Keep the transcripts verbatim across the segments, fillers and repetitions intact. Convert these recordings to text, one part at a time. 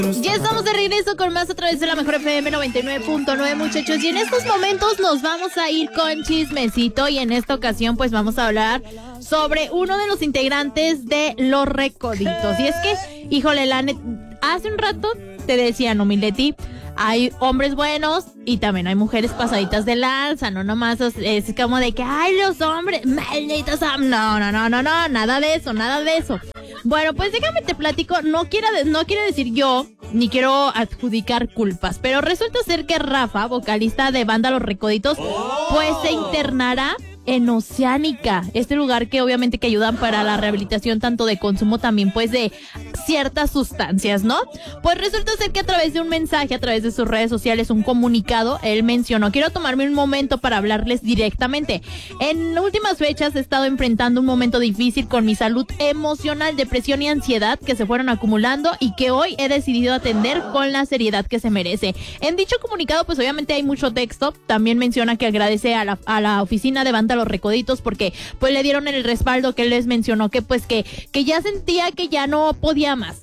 Ya estamos de regreso con más a través de la Mejor F M noventa y nueve punto nueve, muchachos, y en estos momentos nos vamos a ir con chismecito, y en esta ocasión pues vamos a hablar sobre uno de los integrantes de Los Recoditos. Y es que, híjole, la net... hace un rato te decía, no, Mileti, hay hombres buenos y también hay mujeres pasaditas de lanza, no nomás es, es como de que, ay, los hombres, malditos, no, no, no, no, no, nada de eso, nada de eso. Bueno, pues déjame te platico, no quiero, no quiero decir yo, ni quiero adjudicar culpas, pero resulta ser que Rafa, vocalista de banda Los Recoditos, pues se internará en Oceánica, este lugar que obviamente que ayudan para la rehabilitación tanto de consumo también pues de ciertas sustancias, ¿no? Pues resulta ser que a través de un mensaje, a través de sus redes sociales, un comunicado, él mencionó: quiero tomarme un momento para hablarles directamente. En últimas fechas he estado enfrentando un momento difícil con mi salud emocional, depresión y ansiedad que se fueron acumulando y que hoy he decidido atender con la seriedad que se merece. En dicho comunicado pues obviamente hay mucho texto, también menciona que agradece a la, a la oficina de banda Los Recoditos porque pues le dieron el respaldo que él les mencionó, que pues que, que ya sentía que ya no podía más.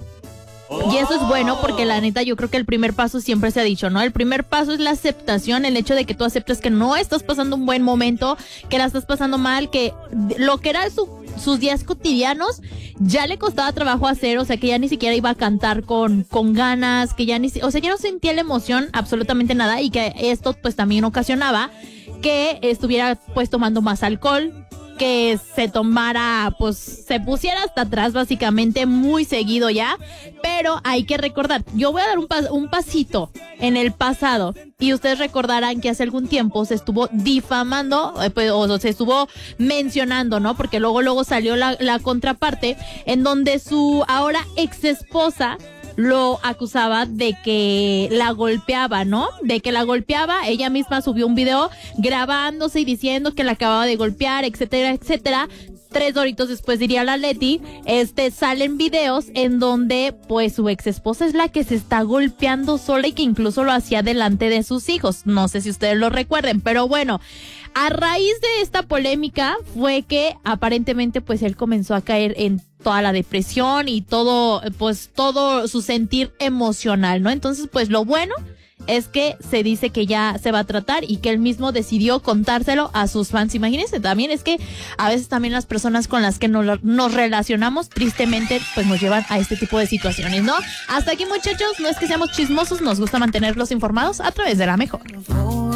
Y eso es bueno porque la neta yo creo que el primer paso siempre se ha dicho, ¿no? El primer paso es la aceptación, el hecho de que tú aceptes que no estás pasando un buen momento, que la estás pasando mal, que lo que era su, sus días cotidianos ya le costaba trabajo hacer, o sea que ya ni siquiera iba a cantar con, con ganas, que ya ni, o sea ya no sentía la emoción absolutamente nada, y que esto pues también ocasionaba que estuviera pues tomando más alcohol, que se tomara, pues se pusiera hasta atrás básicamente muy seguido ya. Pero hay que recordar, yo voy a dar un, pas- un pasito en el pasado, y ustedes recordarán que hace algún tiempo se estuvo difamando, eh, pues, o se estuvo mencionando, ¿no? Porque luego luego salió la, la contraparte en donde su ahora ex esposa lo acusaba de que la golpeaba, ¿no? De que la golpeaba. Ella misma subió un video grabándose y diciendo que la acababa de golpear, etcétera, etcétera. Tres horitos después, diría la Leti, este, salen videos en donde pues su ex esposa es la que se está golpeando sola y que incluso lo hacía delante de sus hijos. No sé si ustedes lo recuerden, pero bueno, a raíz de esta polémica fue que aparentemente pues él comenzó a caer en toda la depresión y todo, pues todo su sentir emocional, ¿no? Entonces pues lo bueno es que se dice que ya se va a tratar y que él mismo decidió contárselo a sus fans. Imagínense, también es que a veces también las personas con las que nos, nos relacionamos tristemente pues nos llevan a este tipo de situaciones, ¿no? Hasta aquí, muchachos, no es que seamos chismosos, nos gusta mantenerlos informados a través de La Mejor.